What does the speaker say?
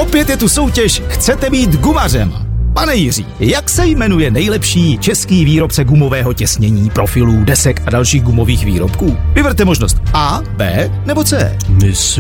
Opět je tu soutěž Chcete být gumařem? Pane Jiří, jak se jmenuje nejlepší český výrobce gumového těsnění, profilů, desek a dalších gumových výrobků? Vyberte možnost A, B nebo C.